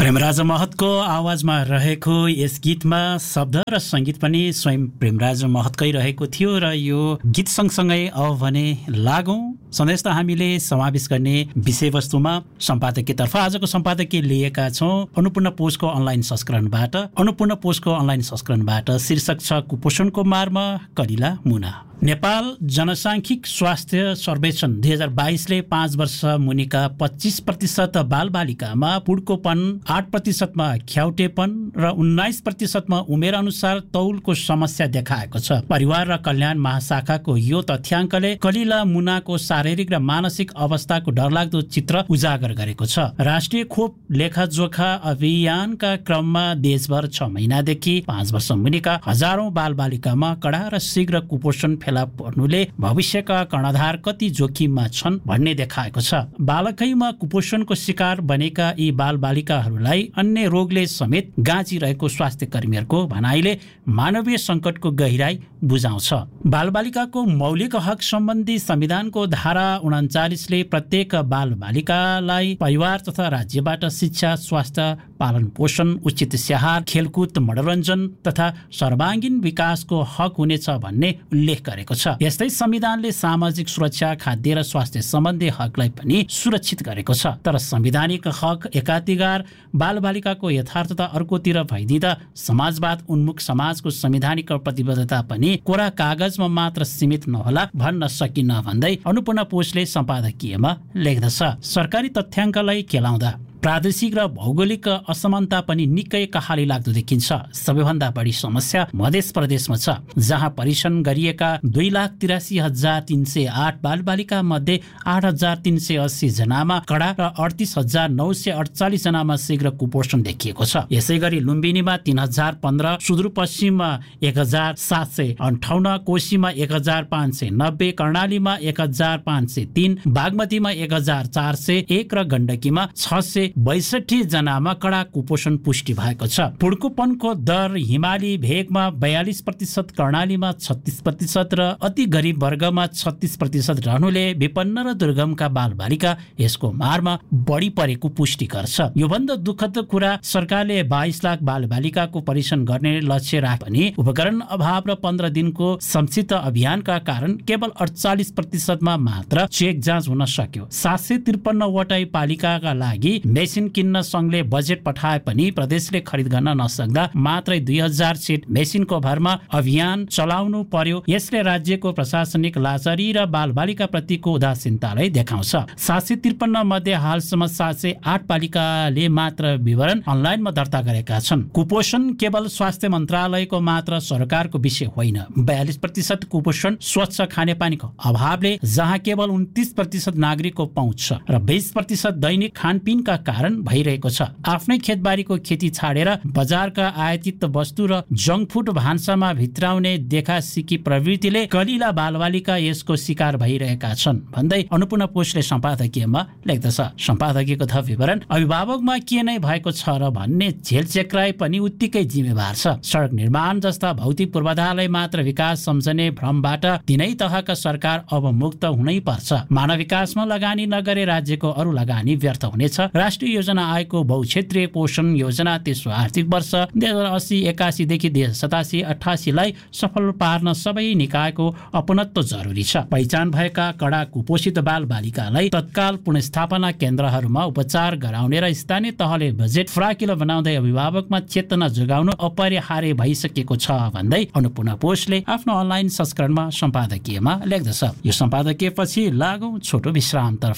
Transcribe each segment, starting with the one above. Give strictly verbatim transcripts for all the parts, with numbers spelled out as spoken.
प्रेमराज महतको आवाजमा रहेको यस गीतमा शब्द र सङ्गीत पनि स्वयं प्रेमराज महतकै रहेको थियो र यो गीत सँगसँगै अब भने लागौं सन्देश त हामीले समावेश गर्ने विषयवस्तुमा सम्पादकीयतर्फ। आजको सम्पादकीय लिएका छौँ अन्नपूर्ण पोस्टको अनलाइन संस्करणबाट। अन्नपूर्ण पोस्टको अनलाइन संस्करणबाट शीर्षक छ कुपोषणको मारमा कलिला मुना। नेपाल जनसाङ्ख्यिक स्वास्थ्य सर्वेक्षण दुई हजार बाइसले पाँच वर्ष मुनिका पच्चिस प्रतिशत बालबालिकामा पुड्कोपन, आठ प्रतिशतमा ख्याउटेपन र उन्नाइस प्रतिशतमा उमेर अनुसार तौलको समस्या देखाएको छ। परिवार र कल्याण महाशाखाको यो तथ्याङ्कले कलिला मुनाको शारीरिक र मानसिक अवस्थाको डरलाग्दो चित्र उजागर गरेको छ। राष्ट्रिय खोप लेखाजोखा अभियानका क्रममा देशभर छ महिनादेखि पाँच वर्ष मुनिका हजारौं बालबालिकामा कडा र शीघ्र कुपोषण फेला पर्नुले भविष्यका कर्णधार कति जोखिममा छन् भन्ने देखाएको छ। बालकैमा कुपोषणको शिकार बनेका यी बालबालिकाहरूलाई अन्य रोगले समेत गाँचिरहेको स्वास्थ्य कर्मीहरूको भनाइले मानवीय सङ्कटको गहिराई बुझाउँछ। बालबालिकाको मौलिक हक सम्बन्धी संविधानको धारा उन्चालिसले प्रत्येक बालबालिकालाई परिवार तथा राज्यबाट शिक्षा, स्वास्थ्य, पालन पोषण, उचित स्याहार, खेलकुद, मनोरञ्जन तथा सर्वाङ्गीण विकासको हक हुनेछ भन्ने उल्लेख गरेको छ। यस्तै संविधानले सामाजिक सुरक्षा, खाद्य र स्वास्थ्य सम्बन्धी हकलाई पनि सुरक्षित गरेको छ। तर संवैधानिक हक एकाधिकार बालबालिकाको यथार्थता अर्कोतिर भइदिँदा समाजवाद उन्मुख समाजको संवैधानिक प्रतिबद्धता पनि कोरा कागजमा मात्र सीमित नहोला भन्न सकिन्न भन्दै अन्नपूर्ण पोस्टले सम्पादकीयमा लेख्दछ। सरकारी तथ्याङ्कलाई केलाउँदा प्रादेशिक र भौगोलिक असमानता पनि निकै कहाली लाग्दो देखिन्छ। सबैभन्दा बढी समस्या मध्य प्रदेशमा छ, जहाँ परीक्षण गरिएका दुई लाख तिरासी हजार तीन सय आठ बालबालिका मध्ये आठ हजार तीन सय अस्सी जनामा कडा र अडतिस हजार नौ सय अडचालिस जनामा शीघ्र कुपोषण देखिएको छ। यसै गरी लुम्बिनीमा तीन हजार पन्ध्र, सुदूरपश्चिममा एक हजार सात सय अन्ठाउन्न, कोशीमा एक हजार पाँच सय नब्बे, कर्णालीमा एक हजार पाँच सय तीन, बागमतीमा एक हजार चार सय एक र गण्डकीमा छ सय बैसठी जनामा कडा कुपोषण पुष्टि भएको छ। पुड्कोपनको दर हिमाली भेगमा बयालिस प्रतिशत, कर्णालीमा छत्तीस प्रतिशत र अति गरीब वर्गमा छत्तीस प्रतिशत रहनुले विपन्न र दुर्गमका बालबालिका यसको मारमा बढी परेको पुष्टि गर्छ। योभन्दा दुःखद कुरा सरकारले बाइस लाख बालबालिकाको परीक्षण गर्ने लक्ष्य राखे पनि उपकरण अभाव र पन्ध्र दिनको संक्षिप्त अभियानका कारण केवल अडचालिस प्रतिशतमा मात्र चेक जाँच हुन सक्यो। सात सय त्रिपन्नवटै पालिकाका लागि मेसिन किन्न संघले बजेट पठाए पनि प्रदेशले खरिद गर्न नसक्दा मात्रै दुई हजार सेट मेसिनको भरमा अभियान चलाउनु पर्यो। यसले राज्यको प्रशासनिक लाचारी र बालबालिका प्रतिको उदासीनतालाई देखाउँछ। सात सय त्रिपन्न मध्ये हालसम्म सात सय आठ पालिकाले मात्र विवरण अनलाइनमा दर्ता गरेका छन्। कुपोषण केवल स्वास्थ्य मन्त्रालयको मात्र सरकारको विषय होइन। बयालिस प्रतिशत कुपोषण स्वच्छ खानेपानीको अभावले, जहाँ केवल उन्तिस प्रतिशत नागरिकको पहुँच छ र बीस प्रतिशत दैनिक खानपिनका कारण भइरहेको छ। आफ्नै खेतबारीको खेती छाडेर बजारका आयातित वस्तु र जङ्क फुड भान्सामा भित्राउने देखा सिकी प्रवृत्तिले कलिला बालबालिका यसको शिकार भइरहेका छन् भन्दै अन्नपूर्ण पोस्टले सम्पादकीयमा लेख्दछ। सम्पादकीयको थप विवरण अभिभावकमा के नै भएको छ र भन्ने झेलचेक्राइ पनि उत्तिकै जिम्मेवार छ। सडक निर्माण जस्ता भौतिक पूर्वाधारलाई मात्र विकास सम्झने भ्रमबाट तिनै तहका सरकार अब मुक्त हुनै पर्छ। मानव विकासमा लगानी नगरे राज्यको अरू लगानी व्यर्थ हुनेछ। राष्ट्रिय योजना आयोगको बहुक्षेत्रीय पोषण योजना तेस्रो आर्थिक वर्ष दुई हजार अस्सी एकासी देखि दुई हजार सतासी अठासीलाई सफल पार्न सबै निकायको अपनत्व जरुरी छ। पहिचान भएका कडा कुपोषित बाल बालिकालाई तत्काल पुनर्स्थापना केन्द्रहरूमा उपचार गराउने र स्थानीय तहले बजेट फराकिलो बनाउँदै अभिभावकमा चेतना जोगाउनु अपरिहार्य भइसकेको छ भन्दै अन्नपूर्ण पोस्टले आफ्नो अनलाइन संस्करणमा सम्पादकीयमा लेख्दछ। यो सम्पादकीयपछि लागौं छोटो विश्रामतर्फ।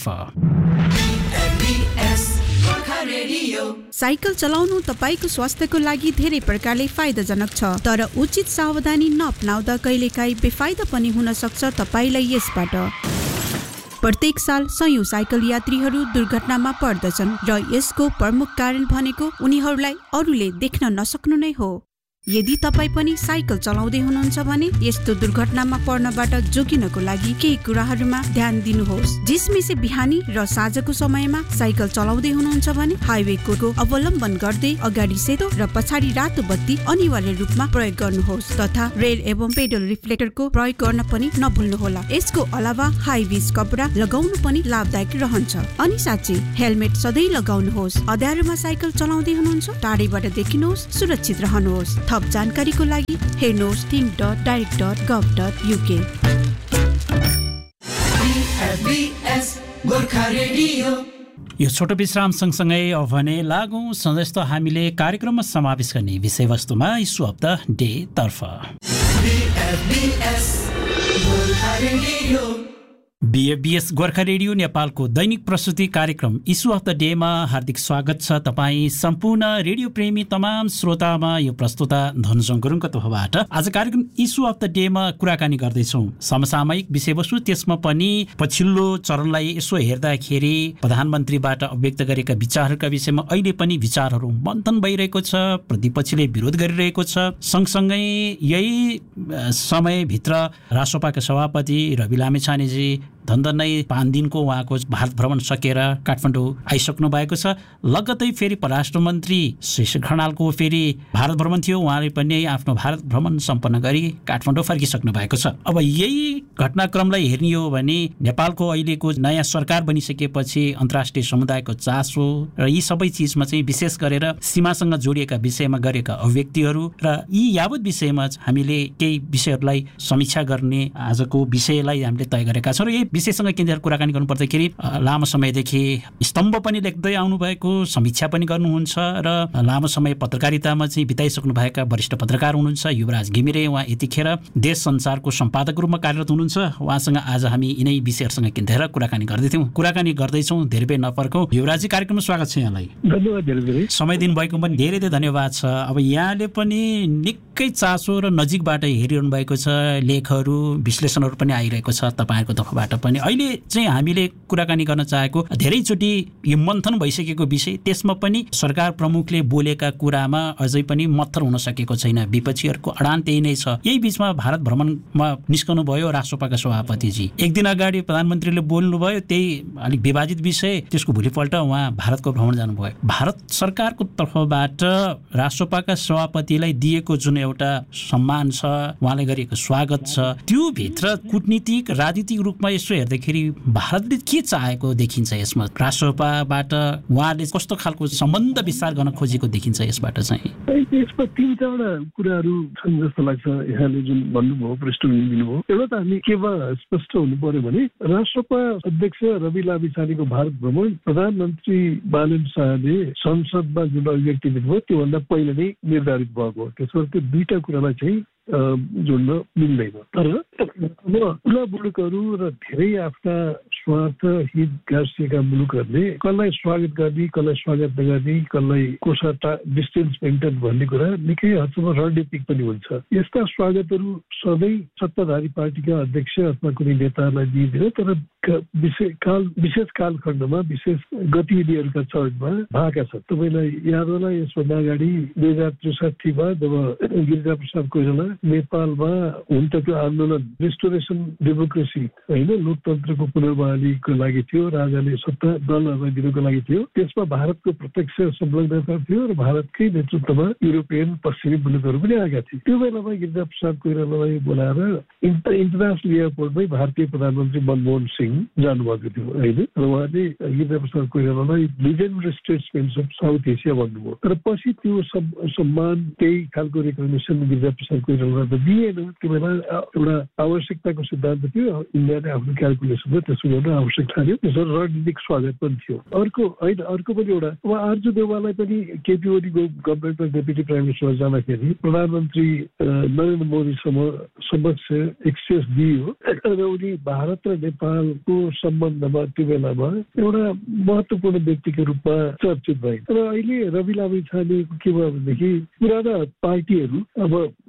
साइकल चलाउनु तपाईको स्वास्थ्यको लागि धेरै प्रकारले फाइदाजनक छ, तर उचित सावधानी नअपनाउँदा कहिलेकाहीँ बेफाइदा पनि हुन सक्छ तपाईलाई यसबाट। प्रत्येक साल सयौं साइकल यात्रीहरू दुर्घटनामा पर्दछन् र यसको प्रमुख कारण भनेको उनीहरूलाई अरूले देख्न नसक्नु नै हो। यदि तपाईँ पनि साइकल चलाउँदै हुनुहुन्छ भने यस्तो दुर्घटनामा पर्नबाट जोगिनको लागि केही कुराहरूमा ध्यान दिनुहोस्। झिसमिसे बिहानी र साँझको समयमा साइकल चलाउँदै हुनुहुन्छ भने हाइवेको अवलम्बन गर्दै अगाडि सेतो र पछाडि रातो बत्ती अनिवार्य रूपमा प्रयोग गर्नुहोस् तथा रेल एवं पेडल रिफ्लेक्टरको प्रयोग गर्न पनि नभुल्नुहोला। यसको अलावा हाई भिज कपडा लगाउनु पनि लाभदायक रहन्छ। अनि साँच्चै हेलमेट सधैँ लगाउनुहोस्। अँध्यारोमा साइकल चलाउँदै हुनुहुन्छ, टाढैबाट देखिनुहोस्, सुरक्षित रहनुहोस्। थप जानकारीको लागि हेर्नुहोस् think dot direct dot गभ dot UK. यो छोटो विश्राम सँगसँगै अब भने लागौँ सधैँ त हामीले कार्यक्रममा समावेश गर्ने विषयवस्तुमा यसो हप्ता डे तर्फ। बीएफबीएस गोर्खा रेडियो नेपालको दैनिक प्रस्तुति कार्यक्रम इस्यु अफ द डेमा हार्दिक स्वागत छ। तपाईँ सम्पूर्ण रेडियो प्रेमी तमाम श्रोतामा यो प्रस्तुता धनजङ गुरुङको तर्फबाट आज कार्यक्रम इस्यु अफ द डेमा कुराकानी गर्दैछौँ। समसामयिक विषयवस्तु, त्यसमा पनि पछिल्लो चरणलाई यसो हेर्दाखेरि प्रधानमन्त्रीबाट अभिव्यक्त गरेका विचारहरूका विषयमा अहिले पनि विचारहरू मन्थन भइरहेको छ, प्रतिपक्षले विरोध गरिरहेको छ। सँगसँगै यही समयभित्र राष्ट्रसभाका सभापति रवि लामिछानेजी धन्धनै पाँच दिनको उहाँको भारत भ्रमण सकेर काठमाडौँ आइसक्नु भएको छ। लगत्तै फेरि परराष्ट्र मन्त्री श्री खनालको फेरि भारत भ्रमण थियो, उहाँले पनि आफ्नो भारत भ्रमण सम्पन्न गरी काठमाडौँ फर्किसक्नु भएको छ। अब यही घटनाक्रमलाई हेर्ने हो भने नेपालको अहिलेको नयाँ सरकार बनिसकेपछि अन्तर्राष्ट्रिय समुदायको चासो र यी सबै चिजमा चाहिँ विशेष गरेर सीमासँग जोडिएका विषयमा गरेका अभिव्यक्तिहरू र यी यावत विषयमा हामीले केही विषयहरूलाई समीक्षा गर्ने आजको विषयलाई हामीले तय गरेका छौँ। र यही विषयसँग केन्द्र कुराकानी गर्नुपर्दाखेरि लामो समयदेखि स्तम्भ पनि लेख्दै आउनुभएको, समीक्षा पनि गर्नुहुन्छ र लामो समय पत्रकारितामा चाहिँ बिताइसक्नु भएका वरिष्ठ पत्रकार हुनुहुन्छ युवराज घिमिरे। उहाँ यतिखेर देश संसारको सम्पादक रूपमा कार्यरत हुनुहुन्छ। उहाँसँग आज हामी यिनै विषयहरूसँग केन्द्र कुराकानी गर्दैथ्यौँ कुराकानी गर्दैछौँ धेरै बेर नपर्कौँ। युवराजी कार्यक्रममा स्वागत छ यहाँलाई। धन्यवाद धेरै धेरै। समय दिनुभएको पनि धेरै धेरै धन्यवाद छ। अब यहाँले पनि निकै चासो र नजिकबाट हेरिरहनु भएको छ, लेखहरू विश्लेषणहरू पनि आइरहेको छ तपाईँहरूको तर्फबाट पनि। अहिले चाहिँ हामीले कुराकानी गर्न चाहेको धेरैचोटि यो मन्थन भइसकेको विषय, त्यसमा पनि सरकार प्रमुखले बोलेका कुरामा अझै पनि मत्थर हुन सकेको छैन। विपक्षीहरूको अडान त्यही नै छ। यही बीचमा भारत भ्रमणमा निस्कनु भयो राष्ट्रसभाका सभापतिजी। एक दिन अगाडि प्रधानमन्त्रीले बोल्नुभयो, त्यही अलिक विवादित विषय, त्यसको भोलिपल्ट उहाँ भारतको भ्रमण जानुभयो। भारत सरकारको तर्फबाट राष्ट्रसभाका सभापतिलाई दिएको जुन एउटा सम्मान छ, उहाँले गरेको स्वागत छ, त्यो भित्र कूटनीतिक राजनीतिक रूपमा यसो हेर्दाखेरि भारतले के चाहेको देखिन्छ यसमा? राष्ट्रसभाबाट उहाँले कस्तो खालको सम्बन्ध विस्तार गर्न खोजेको देखिन्छ यसबाट चाहिँ? यसमा तीन चारवटा कुराहरू छन् जस्तो लाग्छ। यहाँले जुन भन्नुभयो, पृष्ठभूमि दिनुभयो, एउटा त हामी केमा स्पष्ट हुनु पर्यो भने राष्ट्रसभा अध्यक्ष रवि लामिछानेको भारत भ्रमण प्रधानमन्त्री बालन शाहले संसदमा जुन अभिव्यक्ति दिनुभयो त्योभन्दा पहिले नै निर्धारित भएको हो। त्यसमा त्यो दुईटा कुरालाई चाहिँ जोड्न मिल्दैन। तर अब ठुला मुलुकहरू र धेरै आफ्ना स्वार्थ हित गाँसिएका मुलुकहरूले कसलाई स्वागत गर्ने, कसलाई स्वागत नगर्ने, कसलाई कोसा डिस्टेन्स मेन्टेन भन्ने कुरा निकै हदसम्म रणनीतिक पनि हुन्छ। यस्ता स्वागतहरू सधैँ सत्ताधारी पार्टीका अध्यक्ष अथवा कुनै नेताहरूलाई दिइँदैन, तर विशेष काल विशेष कालखण्डमा विशेष गतिविधिहरूका चरणमा भएका छन्। तपाईँलाई याद होला, यसभन्दा अगाडि दुई हजार त्रिसठीमा जब गिरिजा प्रसाद कोइराला नेपालमा हुन त त्यो आन्दोलन रेस्टोरेसन डेमोक्रेसी होइन लोकतन्त्रको पुनर्बहालीको लागि थियो, राजाले सत्ता दलहरूलाई दिनको लागि थियो, त्यसमा भारतको प्रत्यक्ष संलग्नता थियो र भारतकै नेतृत्वमा युरोपियन पश्चिमी मुलुकहरू पनि आएका थिए। त्यो बेलामा गिरिजा प्रसाद कोइरालालाई बोलाएर इन्टर इन्टरनेसनल एयरपोर्टमै भारतीय प्रधानमन्त्री मनमोहन सिंह जानुभएको थियो होइन। र उहाँले Girija Prasad कोइरालालाई लिजेन्डरी Statesman of south Asia भन्नुभयो। तर पछि त्यो सम्मान त्यही खालको रिकग्निसन गिरिजा प्रसाद कोइराला दिएन। त्यो बेला एउटा आवश्यकताको सिद्धान्त थियो, इन्डियाले आफ्नो क्यालकुलेसनमा त्यसो गर्न आवश्यक ठान्यो। त्यसो रणनीतिक स्वागत पनि थियो। अर्को होइन अर्को पनि एउटा अब आर्जु देवाललाई पनि केपी ओलीको गभर्मेन्टमा डेप्युटी प्राइम मिनिस्टर जाँदाखेरि प्रधानमन्त्री नरेन्द्र मोदीसम्म समक्ष एक्सेस दियो र उनी भारत र नेपालको सम्बन्धमा त्यो बेलामा एउटा महत्त्वपूर्ण व्यक्तिको रूपमा चर्चित भए। तर अहिले रवि लामिछानेको के भयो भनेदेखि पुराना पार्टीहरू अब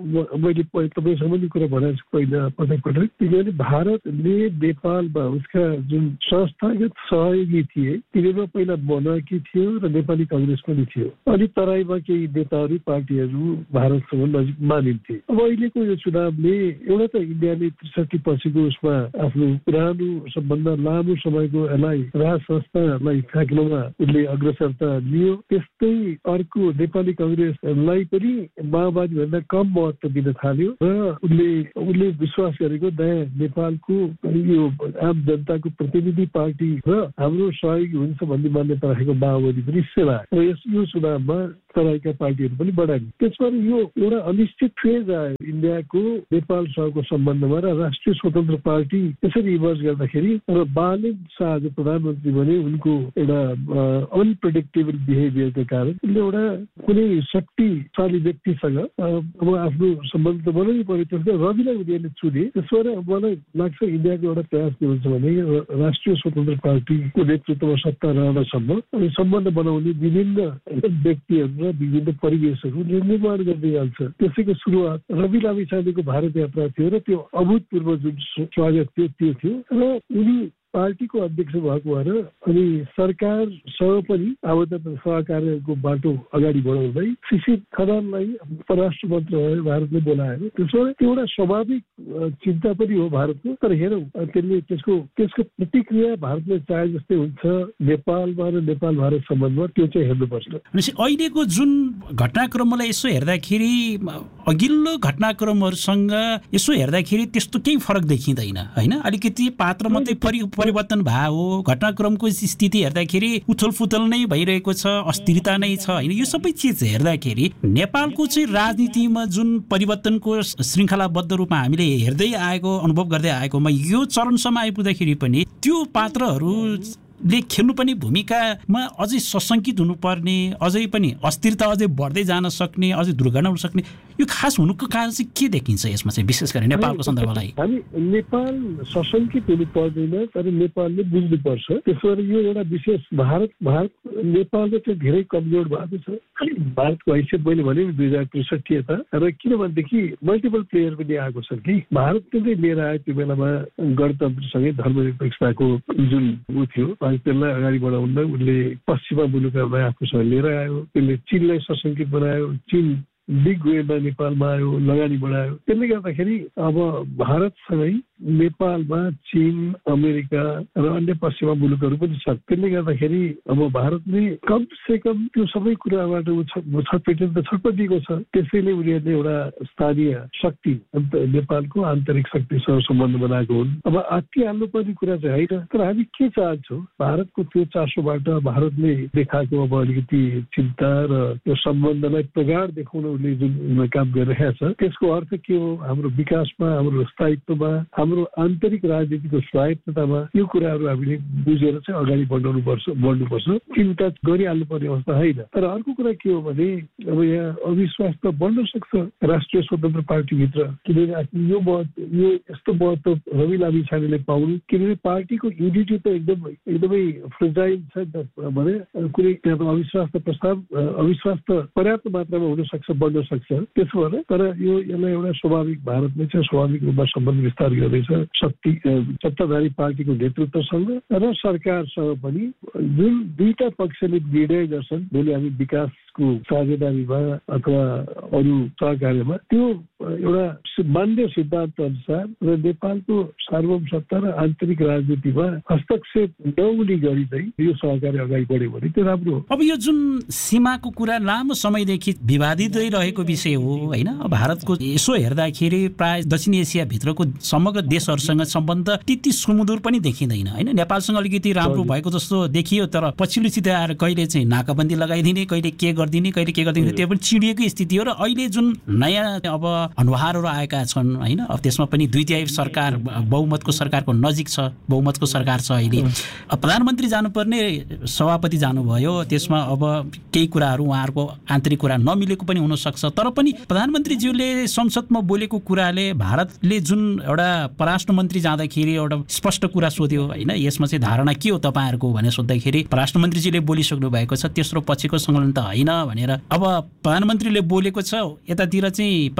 मैले तपाईँसँग पनि कुरा भनेको छु पहिला पटक पटक, किनभने भारतले नेपालमा उसका जुन संस्थागत सहयोगी थिए तिनीहरूमा पहिला बनकी थियो र नेपाली काङ्ग्रेस पनि थियो। अनि तराईमा केही नेताहरू पार्टीहरू भारतसँग नजिक मानिन्थे। अब अहिलेको यो चुनावले एउटा त इन्डियाले त्रिसठी पछिको उसमा आफ्नो पुरानो सबभन्दा लामो समयको यसलाई राज संस्थालाई फ्याँक्नमा उसले अग्रसरता लियो। त्यस्तै अर्को नेपाली काङ्ग्रेसलाई पनि माओवादीभन्दा कम महत्त्व दिन थाल्यो र उसले उसले विश्वास गरेको नयाँ नेपालको यो आम जनताको प्रतिनिधि पार्टी र हाम्रो सहयोगी हुन्छ भन्ने मान्यता राखेको माओवादी पनि सेवा र यस यो चुनावमा तराईका पार्टीहरू पनि बढाए। त्यसबाट यो एउटा अनिश्चित फेज आयो इन्डियाको नेपालसँगको सम्बन्धमा र राष्ट्रिय स्वतन्त्र पार्टी यसरी इमर्ज गर्दाखेरि र बालेन शाह जो प्रधानमन्त्री भने उनको एउटा अनप्रेडिक्टेबल बिहेभियरको कारण उसले एउटा कुनै शक्तिशाली व्यक्तिसँग अब आफ्नो सम्बन्ध त बनाउनै पर्यो। त्यसले रविलाई उनीहरूले चुने। त्यसबाट मलाई लाग्छ इन्डियाको एउटा प्रयास के हुन्छ भने राष्ट्रिय स्वतन्त्र पार्टीको नेतृत्वमा सत्ता रहनसम्म अनि सम्बन्ध बनाउने विभिन्न व्यक्तिहरू र विभिन्न परिवेशहरू निर्माण गर्दै जान्छ। त्यसैको सुरुवात रवि लामिछानेको भारत यात्रा थियो र त्यो अभूतपूर्व जुन स्वागत थियो त्यो थियो र उनी पार्टीको अध्यक्ष भएको भएर अनि सरकारसँग पनि आबद्ध सहकार्यको बाटो अगाडि बढाउँदै शिशिर खनाललाई परराष्ट्र मन्त्री भारतले बोलाएर त्यसबाट त्यो एउटा स्वाभाविक चिन्ता पनि हो भारतको। तर हेरौँ त्यसले त्यसको त्यसको प्रतिक्रिया भारतले चाहे जस्तै हुन्छ नेपालमा र नेपाल भारत सम्बन्धमा त्यो चाहिँ हेर्नुपर्छ। भनेपछि अहिलेको जुन घटनाक्रमलाई यसो हेर्दाखेरि अघिल्लो घटनाक्रमहरूसँग यसो हेर्दाखेरि त्यस्तो केही फरक देखिँदैन होइन। अलिकति पात्र मात्रै परि परिवर्तन भयो हो। घटनाक्रमको स्थिति हेर्दाखेरि उथलफुथल नै भइरहेको छ, अस्थिरता नै छ होइन। यो सबै चिज हेर्दाखेरि नेपालको चाहिँ राजनीतिमा जुन परिवर्तनको श्रृङ्खलाबद्ध रूपमा हामीले हेर्दै आएको अनुभव गर्दै आएकोमा यो चरणसम्म आइपुग्दाखेरि पनि त्यो पात्रहरू ले खेल्नु पनि भूमिकामा अझै सशङ्कित हुनुपर्ने, अझै पनि अस्थिरता अझै बढ्दै जान सक्ने, अझै दुर्घटना हुन सक्ने, यो खास हुनुको कारण चाहिँ के देखिन्छ यसमा चाहिँ विशेष गरी नेपालको सन्दर्भलाई? हामी नेपाल सशङ्कित हुनु पर्दैन, तर नेपालले बुझ्नुपर्छ। त्यसो भएर यो एउटा विशेष भारत भारत नेपालले चाहिँ धेरै कमजोर भएको छ। भारतको हैसियत मैले भने दुई हजार त्रिसठी यता र किनभनेदेखि मल्टिपल प्लेयर पनि आएको छ कि भारतले चाहिँ लिएर आयो त्यो बेलामा गणतन्त्रसँगै धर्मनिरपेक्षताको जुन ऊ थियो त्यसलाई अगाडि बढाउन उसले पश्चिमा मुलुकहरूलाई आफूसँग लिएर आयो। त्यसले चीनलाई सशङ्कित बनायो, चीन बिग वेमा नेपालमा आयो, लगानी बढायो। त्यसले गर्दाखेरि अब भारतसँगै नेपालमा चीन, अमेरिका र अन्य पश्चिमा मुलुकहरू पनि छन्। त्यसले गर्दाखेरि अब भारतले कम से कम त्यो सबै कुराबाट छटपटिन त छटपटिएको छ। त्यसैले उनीहरूले एउटा स्थानीय शक्ति नेपालको आन्तरिक शक्तिसँग सम्बन्ध बनाएको हुन्। अब आत्तिहाल्नु पर्ने कुरा चाहिँ होइन, तर हामी के चाहन्छौँ भारतको त्यो चासोबाट भारतले देखाएको अब अलिकति चिन्ता र त्यो सम्बन्धलाई प्रगाढ देखाउन उसले जुन काम गरिरहेको छ त्यसको अर्थ के हो? हाम्रो विकासमा, हाम्रो स्थायित्वमा, हाम्रो आन्तरिक राजनीतिको स्वायत्ततामा यो कुराहरू हामीले बुझेर चाहिँ अगाडि बढाउनु पर्छ बढ्नुपर्छ। चिन्ता गरिहाल्नु पर्ने अवस्था होइन। तर अर्को कुरा के हो भने अब यहाँ अविश्वास त बढ्न सक्छ राष्ट्रिय स्वतन्त्र पार्टीभित्र, किनभने यो यो यस्तो महत्त्व रवि लामिछानेले पाउनु, किनभने पार्टीको युनिटी त एकदम एकदमै फ्रेजाइल छ भने कुनै त्यहाँ अविश्वास त प्रस्ताव अविश्वास त पर्याप्त मात्रामा हुन सक्छ, बढ्न सक्छ। त्यसो भएर तर यो यसलाई एउटा स्वाभाविक भारतले चाहिँ स्वाभाविक रूपमा सम्बन्ध विस्तार गर्दैछ शक्ति सत्ताधारी पार्टीको नेतृत्वसँग र सरकारसँग पनि। जुन दुईटा पक्षले निर्णय गर्छन् भोलि हामी विकासको साझेदारीमा अथवा अरू सहकार्यमा, त्यो एउटा मान्य सिद्धान्त अनुसार र नेपालको सार्वभौम सत्ता र आन्तरिक राजनीतिमा हस्तक्षेप नहुने गरी चाहिँ यो सहकार्य अगाडि बढ्यो भने त्यो राम्रो हो। अब यो जुन सीमाको कुरा लामो समयदेखि विवादितै रहेको विषय हो होइन। भारतको यसो हेर्दाखेरि प्राय दक्षिण एसियाभित्रको समग्र देशहरूसँग सम्बन्ध त्यति सुमधुर पनि देखिँदैन होइन। नेपालसँग अलिकति राम्रो भएको जस्तो देखियो, तर पछिल्लो स्थिति आएर कहिले चाहिँ नाकाबन्दी लगाइदिने, कहिले के गरिदिने, कहिले के गरिदिने, त्यो पनि चिडिएको स्थिति हो। र अहिले जुन नयाँ अब अनुहारहरू आएका छन् होइन, अब त्यसमा पनि दुई तिहाई सरकार बहुमतको सरकारको नजिक छ, बहुमतको सरकार छ अहिले। प्रधानमन्त्री जानुपर्ने सभापति जानुभयो, त्यसमा अब केही कुराहरू उहाँहरूको आन्तरिक कुरा नमिलेको पनि हुनसक्छ। तर पनि प्रधानमन्त्रीज्यूले संसदमा बोलेको कुराले भारतले जुन एउटा परराष्ट्र मन्त्री जाँदाखेरि एउटा स्पष्ट कुरा सोध्यो होइन, यसमा चाहिँ धारणा के हो तपाईँहरूको भनेर सोद्धाखेरि परराष्ट्र मन्त्रीजीले बोलिसक्नु भएको छ तेस्रो पक्षको संलग्न त होइन भनेर। अब प्रधानमन्त्रीले बोलेको छ, यतातिर चाहिँ परराष्ट्र मन्त्री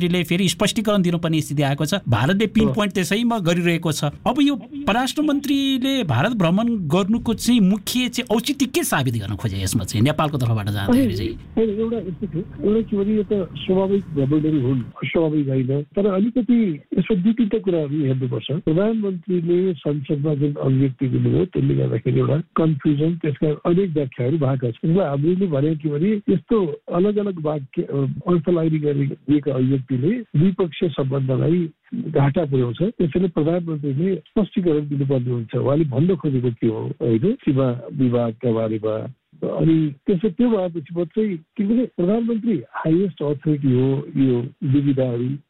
प्रधानमन्त्रीले फेरि स्पष्टीकरण दिनुपर्ने स्थिति आएको छ। भारतले पिन पोइन्ट त्यसैमा गरिरहेको छ। अब यो परराष्ट्र मन्त्रीले भारत भ्रमण गर्नुको चाहिँ मुख्य चाहिँ औचित्य के साबित गर्न खोजे यसमा चाहिँ नेपालको तर्फबाट जाँदाखेरि चाहिँ? एउटा यस्तो थियो, एउटा के भने यो त स्वाभाविक भ्रमणहरू हुन्, अस्वाभाविक होइन। तर अलिकति यसमा दुई तिनवटा कुराहरू हेर्नुपर्छ। प्रधानमन्त्रीले संसदमा जुन अभिव्यक्ति दिनुभयो त्यसले गर्दाखेरि एउटा कन्फ्युजन, त्यसका अनेक व्याख्याहरू भएका छन्। हामीले भने के भने यस्तो अलग अलग वाक्य अर्थ लगानी गरिएका अभिव्यक्तिले द्विपक्षीय सम्बन्धलाई घाटा पुर्याउँछ। त्यसैले प्रधानमन्त्रीले स्पष्टीकरण दिनुपर्ने हुन्छ। उहाँले भन्न खोजेको के हो होइन, सीमा विवादका बारेमा। अनि त्यसो त्यो भएपछि मात्रै, किनभने प्रधानमन्त्री हाइएस्ट अथोरिटी हो यो विविधहरू